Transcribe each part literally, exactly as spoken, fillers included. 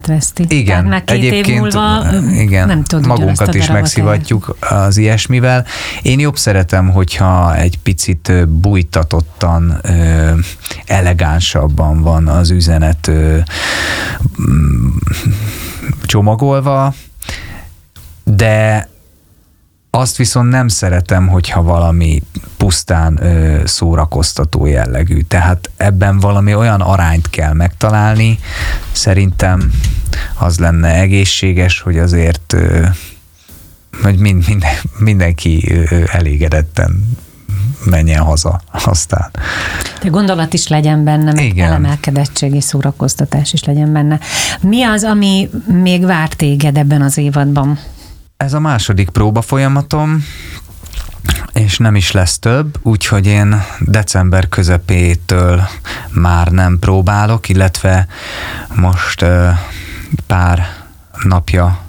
veszti. Igen, már két egyébként év múlva igen, nem tud magunkat is megszivatjuk az ilyesmivel. Én jobb szeretem, hogyha egy picit bújtatottan, elegánsabban van az üzenet csomagolva, de azt viszont nem szeretem, hogyha valami pusztán ö, szórakoztató jellegű. Tehát ebben valami olyan arányt kell megtalálni. Szerintem az lenne egészséges, hogy azért ö, hogy mind, minden, mindenki ö, elégedetten menjen haza aztán. De gondolat is legyen benne, meg igen. elemelkedettség és szórakoztatás is legyen benne. Mi az, ami még vár téged ebben az évadban? Ez a második próba folyamatom, és nem is lesz több, úgyhogy én december közepétől már nem próbálok, illetve most pár napja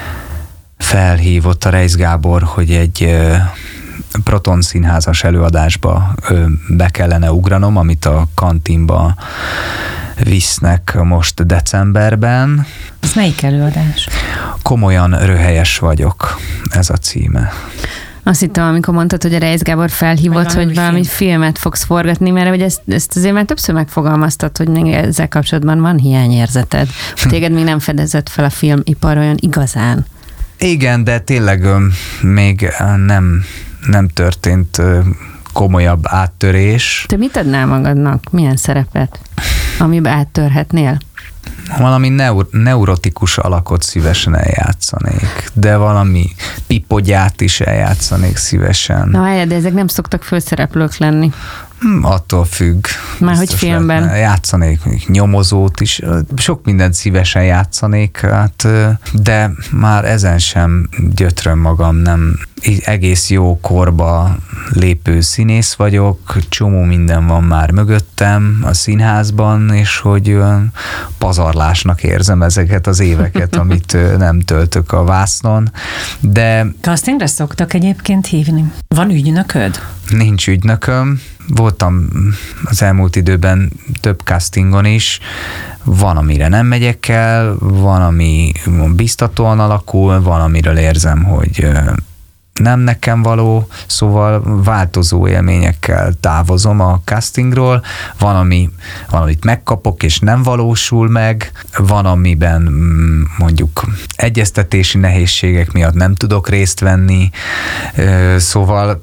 felhívott a Reisz Gábor, hogy egy Proton színházas előadásba be kellene ugranom, amit a kantinba visznek most decemberben. Ez melyik előadás? Komolyan röhelyes vagyok, ez a címe. Azt hittem, amikor mondtad, hogy a Reisz Gábor felhívott, hogy valami film. filmet fogsz forgatni, mert hogy ezt, ezt azért már többször megfogalmaztad, hogy még ezzel kapcsolatban van hiányérzeted. Téged még nem fedezett fel a filmipar olyan igazán. Igen, de tényleg még nem, nem történt komolyabb áttörés. Te mit adnál magadnak? Milyen szerepet, amiben áttörhetnél? Valami neur- neurotikus alakot szívesen eljátszanék, de valami pipogyát is eljátszanék szívesen. Na, de ezek nem szoktak főszereplők lenni. Hmm, attól függ. Már hogy filmben. Lehetne. Játszanék nyomozót is, sok mindent szívesen játszanék, hát, de már ezen sem gyötröm magam, nem egész jó korba lépő színész vagyok, csomó minden van már mögöttem a színházban, és hogy pazarlásnak érzem ezeket az éveket, amit nem töltök a vásznon, de... Castingre szoktak egyébként hívni. Van ügynököd? Nincs ügynököm. Voltam az elmúlt időben több castingon is, van, amire nem megyek el, van, ami biztatóan alakul, van, amiről érzem, hogy nem nekem való, szóval változó élményekkel távozom a castingról, van, ami, van, amit megkapok, és nem valósul meg, van, amiben mondjuk egyeztetési nehézségek miatt nem tudok részt venni, szóval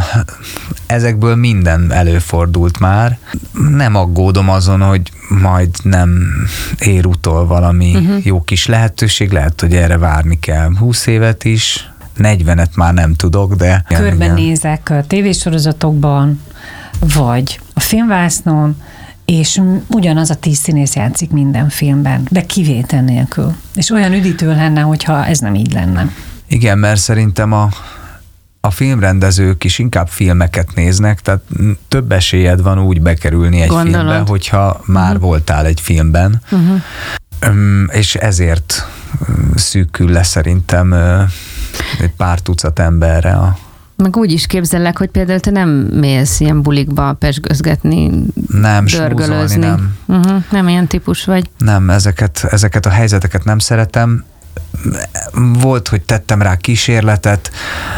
ezekből minden előfordult már. Nem aggódom azon, hogy majd nem ér utol valami uh-huh. jó kis lehetőség, lehet, hogy erre várni kell húsz évet is, negyvenet már nem tudok, de... Körbenézek a tévésorozatokban, vagy a filmvásznon, és ugyanaz a tíz színész játszik minden filmben, de kivétel nélkül. És olyan üdítő lenne, hogyha ez nem így lenne. Igen, mert szerintem a, a filmrendezők is inkább filmeket néznek, tehát több esélyed van úgy bekerülni egy Gondolod. filmbe, hogyha már uh-huh. voltál egy filmben. Uh-huh. Um, és ezért szűkül le szerintem egy pár tucat emberre a... Meg úgy is képzellek, hogy például te nem mész ilyen bulikba pesgözgetni, nem, dörgölözni. Nem, uh-huh, nem ilyen típus vagy. Nem, ezeket, ezeket a helyzeteket nem szeretem. Volt, hogy tettem rá kísérletet,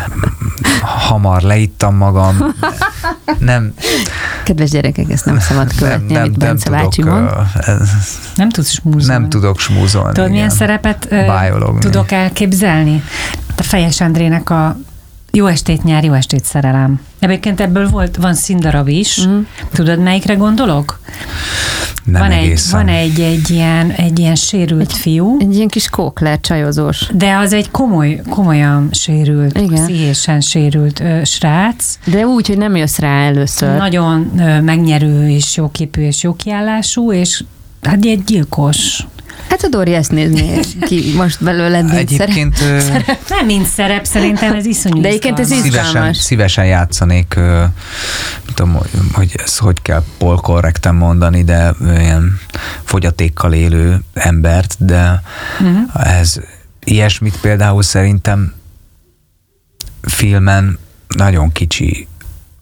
hamar leittam magam. Nem. Kedves gyerekek, ezt nem szabad követni, nem, amit nem, Bence nem bácsi tudok, mond. Uh, nem tudsz smúzolni. Nem tudok smúzolni. Tudod, milyen szerepet uh, tudok elképzelni? A Fejes Endrének a Jó estét nyár, jó estét szerelem. Egyébként ebből volt, van színdarab is. Mm. Tudod, melyikre gondolok? Nem van egészen. Egy, van egy, egy, ilyen, egy ilyen sérült egy, fiú. Egy ilyen kis kókler, csajozós. De az egy komoly, komolyan sérült, igen. pszichésen sérült ö, srác. De úgy, hogy nem jössz rá először. Nagyon ö, megnyerő és jóképű és jókiállású, és hát egy gyilkos. Hát a Dori ezt nézni, ki most belőled mint Egyébként, szerep. szerep. Nem mint szerep, szerintem ez iszonyú. De egyébként ez szívesen, szívesen játszanék, nem tudom, hogy ezt hogy kell polkorrekten mondani, de ilyen fogyatékkal élő embert, de uh-huh. ez ilyesmit például szerintem filmen nagyon kicsi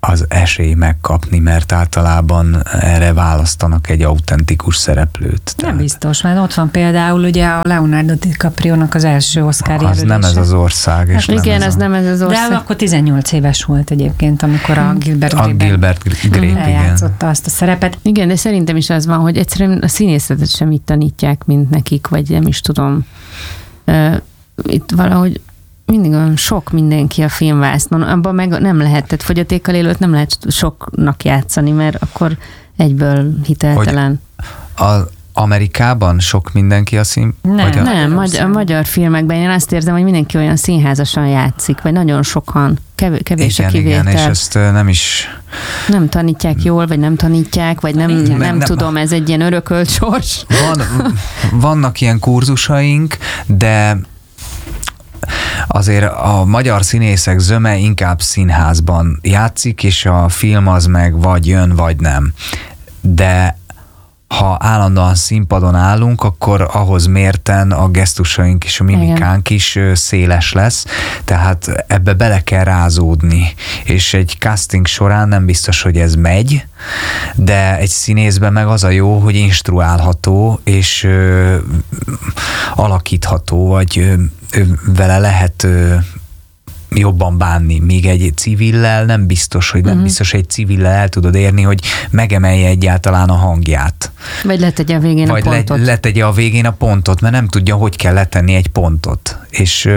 az esély megkapni, mert általában erre választanak egy autentikus szereplőt. Nem tehát... biztos, mert ott van például ugye a Leonardo DiCaprio-nak az első Oscar jelölése. Az nem ez az ország. És hát, nem igen, ez az a... nem ez az ország. De akkor tizennyolc éves volt egyébként, amikor a Gilbert a Grape Gilbert Grape, eljátszotta azt a szerepet. Igen, de szerintem is az van, hogy egyszerűen a színészetet sem így tanítják, mint nekik, vagy nem is tudom. Uh, itt valahogy mindig olyan sok mindenki a filmvásznon, abban meg nem lehet, tehát fogyatékkal élőt nem lehet soknak játszani, mert akkor egyből hiteltelen. Hogy a Amerikában sok mindenki a szín... Nem, a... nem magyar, a magyar filmekben én azt érzem, hogy mindenki olyan színházasan játszik, vagy nagyon sokan, kevés, kevés igen, a kivétel. Igen, és ezt nem is... Nem tanítják jól, vagy nem tanítják, vagy nem, nem, nem tudom, ez egy ilyen örökölt sors. Van, vannak ilyen kurzusaink, de azért a magyar színészek zöme inkább színházban játszik, és a film az meg vagy jön, vagy nem. De ha állandóan színpadon állunk, akkor ahhoz mérten a gesztusaink és a mimikánk is széles lesz, tehát ebbe bele kell rázódni, és egy casting során nem biztos, hogy ez megy, de egy színészben meg az a jó, hogy instruálható, és ö, alakítható, vagy ö, ö, vele lehet ö, jobban bánni, míg egy civillel nem biztos, hogy nem uh-huh. biztos, hogy egy civillel el tudod érni, hogy megemelje egyáltalán a hangját. Vagy letegye a végén Vagy a pontot. Vagy letegye a végén a pontot, mert nem tudja, hogy kell letenni egy pontot. És,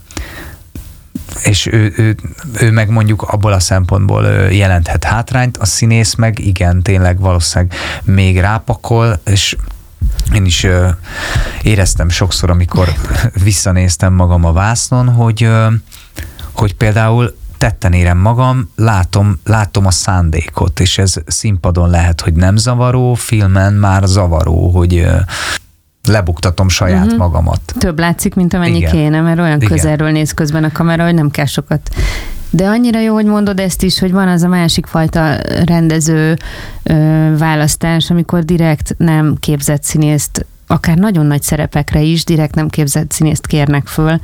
és ő, ő, ő meg mondjuk abból a szempontból jelenthet hátrányt, a színész meg igen, tényleg valószínűleg még rápakol, és én is éreztem sokszor, amikor visszanéztem magam a vásznon, hogy hogy például tetten érem magam, látom, látom a szándékot, és ez színpadon lehet, hogy nem zavaró, filmen már zavaró, hogy lebuktatom saját uh-huh. magamat. Több látszik, mint amennyi igen. kéne, mert olyan igen. közelről néz közben a kamera, hogy nem kell sokat. De annyira jó, hogy mondod ezt is, hogy van az a másik fajta rendező ö, választás, amikor direkt nem képzett színészt, akár nagyon nagy szerepekre is, direkt nem képzett színészt kérnek föl,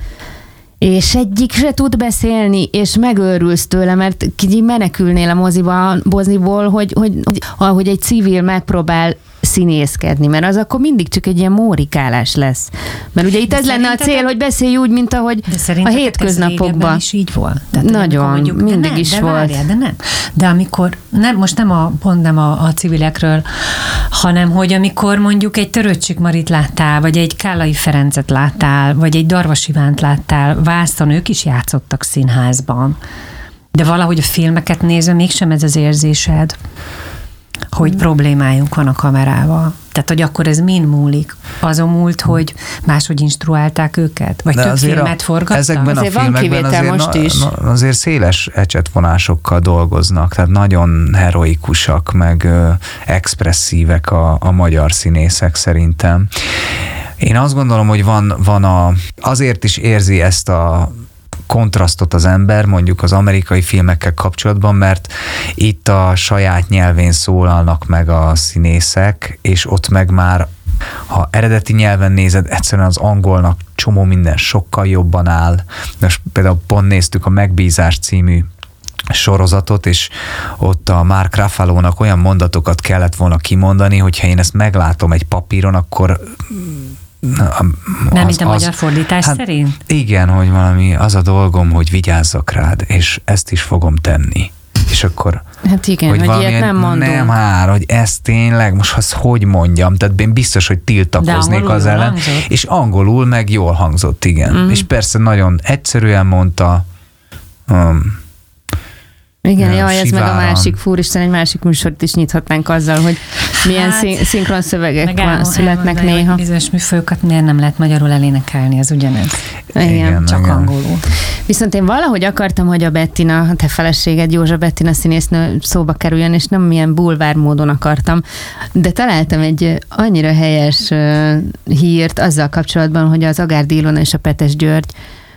és egyik se tud beszélni, és megőrülsz tőle, mert menekülnél a moziba, moziból, hogy, hogy, hogy, hogy egy civil megpróbál színészkedni, mert az akkor mindig csak egy ilyen mórikálás lesz. Mert ugye itt de ez lenne a cél, hogy beszélj úgy, mint ahogy a hétköznapokban. is így volt. Tehát nagyon, mondjuk, mindig nem, is de volt. Várjál, de nem. De amikor, nem, most nem a, pont nem a, a civilekről, hanem hogy amikor mondjuk egy Töröcsik Marit láttál, vagy egy Kállai Ferencet láttál, vagy egy Darvas Ivánt láttál, vászton ők is játszottak színházban. De valahogy a filmeket nézve mégsem ez az érzésed, hogy problémájunk van a kamerával. Tehát, hogy akkor ez mind múlik? Azon múlt, hogy máshogy instruálták őket? Vagy de több filmet forgattak? Ezekben azért a filmekben azért, most na, is. Na, azért széles ecsetvonásokkal dolgoznak, tehát nagyon heroikusak, meg ö, expresszívek a, a magyar színészek szerintem. Én azt gondolom, hogy van, van a, azért is érzi ezt a kontrasztot az ember, mondjuk az amerikai filmekkel kapcsolatban, mert itt a saját nyelvén szólalnak meg a színészek, és ott meg már, ha eredeti nyelven nézed, egyszerűen az angolnak csomó minden sokkal jobban áll. Most például pont néztük a Megbízás című sorozatot, és ott a Mark Ruffalo-nak olyan mondatokat kellett volna kimondani, hogyha én ezt meglátom egy papíron, akkor Az, nem, mint a magyar az, fordítás hát szerint? Igen, hogy valami az a dolgom, hogy vigyázzak rád, és ezt is fogom tenni. És akkor... Hát igen, hogy, hogy ilyet nem mondom. Nem, hát, hogy ezt tényleg, most azt hogy mondjam, tehát én biztos, hogy tiltakoznék az ellen. Hangzott? És angolul meg jól hangzott, igen. Mm. És persze nagyon egyszerűen mondta, um, igen, ja, jaj, ez meg a másik, fúristen, egy másik műsort is nyithatnánk azzal, hogy milyen hát, szinkron szövegek van, születnek néha. Bizonyos műfajokat miért nem lehet magyarul elénekelni, ez ugyanez. Igen, igen csak igen. angolul. Viszont én valahogy akartam, hogy a Bettina, a te feleséged, Józsa Bettina színésznő szóba kerüljön, és nem milyen bulvár módon akartam, de találtam egy annyira helyes hírt azzal kapcsolatban, hogy az Agárdi Ilona és a Petes György,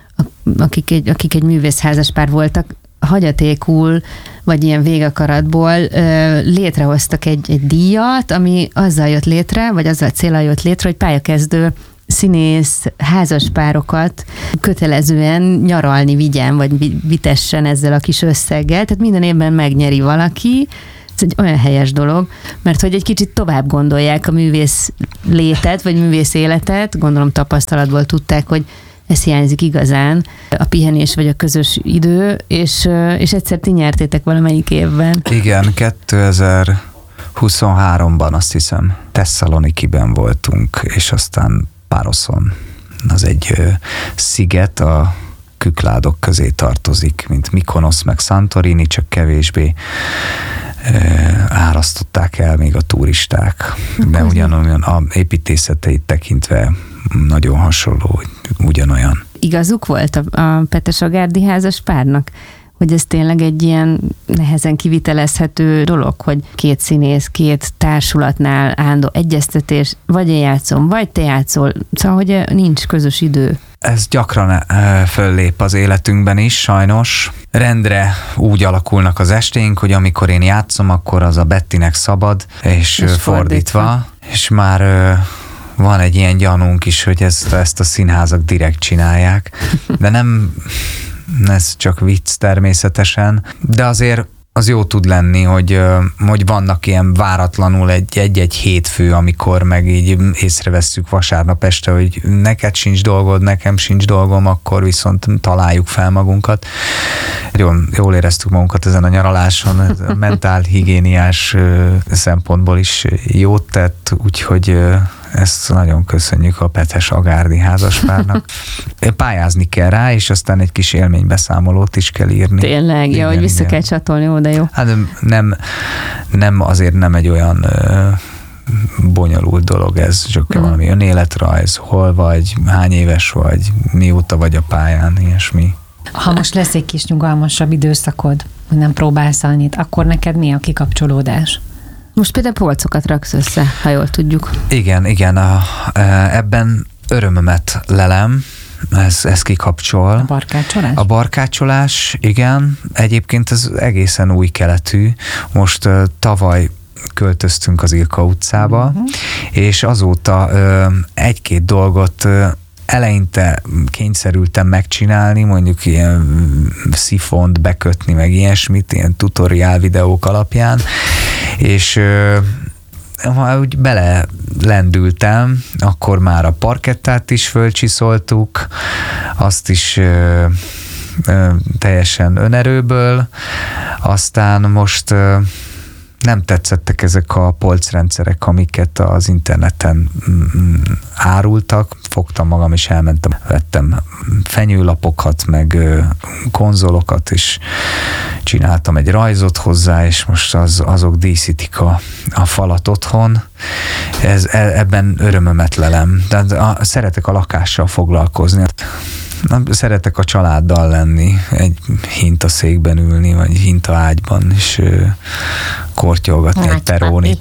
akik egy, akik egy művészházas pár voltak, hagyatékul, vagy ilyen végakaratból ö, létrehoztak egy, egy díjat, ami azzal jött létre, vagy azzal célral jött létre, hogy pályakezdő színész házaspárokat kötelezően nyaralni vigyen, vagy vitessen ezzel a kis összeggel, tehát minden évben megnyeri valaki. Ez egy olyan helyes dolog, mert hogy egy kicsit tovább gondolják a művész létet, vagy művész életet, gondolom tapasztalatból tudták, hogy ez hiányzik igazán, a pihenés vagy a közös idő, és, és egyszer ti nyertétek valamelyik évben. Igen, kétezer-huszonháromban azt hiszem Tesszalonikiben voltunk, és aztán Pároszon. Az egy ö, sziget, a Kükládok közé tartozik, mint Mykonosz meg Santorini, csak kevésbé ö, árasztották el még a turisták. De ugyanolyan a építészeteit tekintve nagyon hasonló, ugyanolyan. Igazuk volt a, a Petesagárdi házas párnak, hogy ez tényleg egy ilyen nehezen kivitelezhető dolog, hogy két színész, két társulatnál állandó egyeztetés, vagy én játszom, vagy te játszol, szóval, hogy nincs közös idő. Ez gyakran föllép az életünkben is, sajnos. Rendre úgy alakulnak az esténk, hogy amikor én játszom, akkor az a Bettinek szabad, és, és fordítva, fordítva, és már van egy ilyen gyanunk is, hogy ezt, ezt a színházak direkt csinálják, de nem, ez csak vicc természetesen, de azért az jó tud lenni, hogy, hogy vannak ilyen váratlanul egy-egy hétfő, amikor meg így észrevesszük vasárnap este, hogy neked sincs dolgod, nekem sincs dolgom, akkor viszont találjuk fel magunkat. Jól, jól éreztük magunkat ezen a nyaraláson, ez a mentál higiéniás szempontból is jót tett, úgyhogy ezt nagyon köszönjük a Petesagárdi házaspárnak. Pályázni kell rá, és aztán egy kis élménybeszámolót is kell írni. Tényleg, igen, ja, hogy vissza igen. kell csatolni, ó, de jó. Hát nem, nem, azért nem egy olyan ö, bonyolult dolog ez, csak hmm. valami önéletrajz, hol vagy, hány éves vagy, mióta vagy a pályán, ilyesmi. Ha most lesz egy kis nyugalmasabb időszakod, hogy nem próbálsz annyit, akkor neked mi a kikapcsolódás? Most például polcokat raksz össze, ha jól tudjuk. Igen, igen, a, ebben örömömet lelem, ez, ez kikapcsol. A barkácsolás? A barkácsolás, igen. Egyébként ez egészen új keletű. Most uh, tavaly költöztünk az Ilka utcába, uh-huh. és azóta uh, egy-két dolgot uh, eleinte kényszerültem megcsinálni, mondjuk ilyen szifont bekötni, meg ilyesmit, ilyen tutoriál videók alapján, és ha úgy bele lendültem, akkor már a parkettát is fölcsiszoltuk, azt is ö, ö, teljesen önerőből, aztán most ö, nem tetszettek ezek a polcrendszerek, amiket az interneten árultak. Fogtam magam, és elmentem, vettem fenyőlapokat, meg konzolokat, és csináltam egy rajzot hozzá, és most az, azok díszítik a, a falat otthon. Ez, ebben örömömet lelem. De a, szeretek a lakással foglalkozni. Szeretek a családdal lenni, egy hintaszékben ülni, vagy hintaágyban, és kortyolgatni Nagy egy perónit,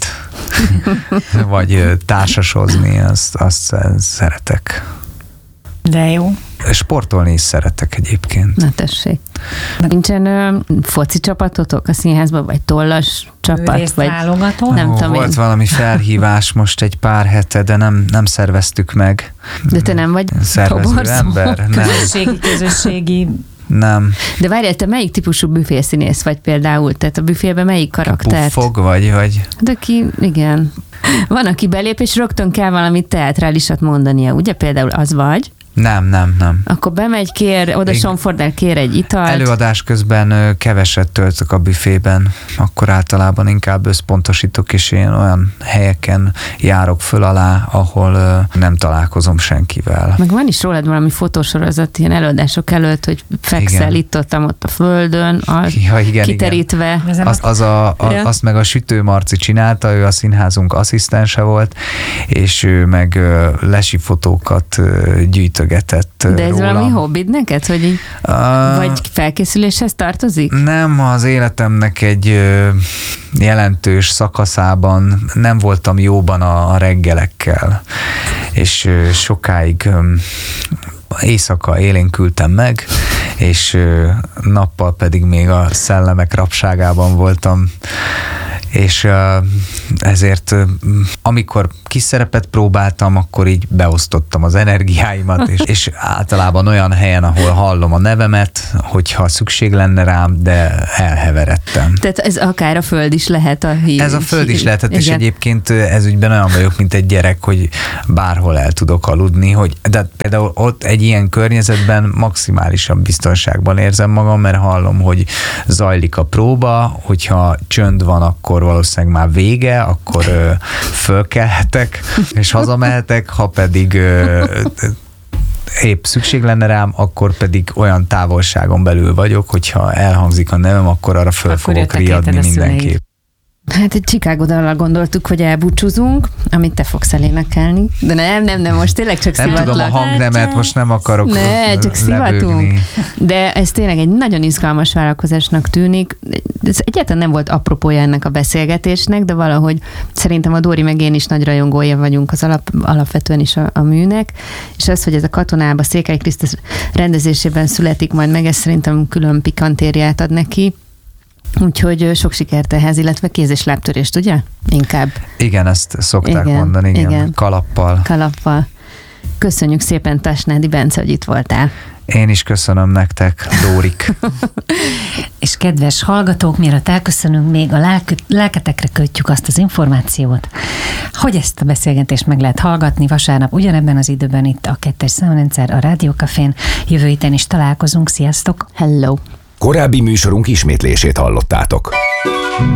vagy társasozni, azt, azt szeretek. De jó. Sportolni is szeretek egyébként. Na tessék. Nincsen uh, foci csapatotok a színházban, vagy tollas csapat? Vagy nem Ó, tudom volt én. valami felhívás most egy pár hete, de nem, nem szerveztük meg. De te nem vagy szervező toborzó. Ember? Nem. Közösségi, közösségi. Nem. De várjál, te melyik típusú büfészínész vagy például? Tehát a büfében melyik karaktert? Puffog vagy, vagy? De ki, igen. Van, aki belép, és rögtön kell valamit teátrálisat mondania, ugye? Például az vagy? Nem, nem, nem. Akkor bemegy, kér, oda Sonfordel kér egy italt. Előadás közben keveset töltök a büfében, akkor általában inkább összpontosítok, és én olyan helyeken járok föl alá, ahol nem találkozom senkivel. Meg van is rólad valami fotósorozat ilyen előadások előtt, hogy fekszel itt-ottam ott a földön, az ja, igen, kiterítve. Igen. Az, az a, a, azt meg a Sütő Marci csinálta, ő a színházunk asszisztense volt, és ő meg lesi fotókat gyűjtött. De ez rólam. Valami hobbid neked, hogy így, uh, vagy felkészüléshez tartozik? Nem, az életemnek egy ö, jelentős szakaszában nem voltam jóban a, a reggelekkel, és ö, sokáig ö, éjszaka élénkültem meg, és ö, nappal pedig még a szellemek rabságában voltam és ezért amikor kis szerepet próbáltam, akkor így beosztottam az energiáimat, és, és általában olyan helyen, ahol hallom a nevemet, hogyha szükség lenne rám, de elheveredtem. Tehát ez akár a föld is lehet a hír. Ez a föld is lehetett, és egyébként ez ügyben olyan vagyok, mint egy gyerek, hogy bárhol el tudok aludni, hogy de például ott egy ilyen környezetben maximálisan biztonságban érzem magam, mert hallom, hogy zajlik a próba, hogyha csönd van, akkor valószínűleg már vége, akkor ö, fölkelhetek, és hazamehetek, ha pedig ö, épp szükség lenne rám, akkor pedig olyan távolságon belül vagyok, hogyha elhangzik a nevem, akkor arra föl akkor fogok riadni mindenképp. Hát egy Chicago dallal gondoltuk, hogy elbúcsúzunk, amit te fogsz elénekelni. De nem, nem, nem, most tényleg csak nem szivatlak. Nem tudom a hangnemet, most nem akarok Ne, csak szivatunk. De ez tényleg egy nagyon izgalmas vállalkozásnak tűnik. Ez egyáltalán nem volt apropója ennek a beszélgetésnek, de valahogy szerintem a Dóri meg én is nagy rajongója vagyunk az alap, alapvetően is a, a műnek, és az, hogy ez a Katonába Székely Krisztus rendezésében születik majd meg, ez szerintem külön pikantériát ad neki. Úgyhogy sok sikert ehhez, illetve kéz- és lábtörést, ugye? Inkább. Igen, ezt szokták igen, mondani, igen. igen. Kalappal. Kalappal. Köszönjük szépen, Tasnádi Bence, hogy itt voltál. Én is köszönöm nektek, Dórik. És kedves hallgatók, mielőtt elköszönünk, még a lelk- lelketekre kötjük azt az információt, hogy ezt a beszélgetést meg lehet hallgatni vasárnap ugyanebben az időben itt a kettes számrendszer a Rádió Cafén. Jövő héten is találkozunk. Sziasztok! Hello! Korábbi műsorunk ismétlését hallottátok.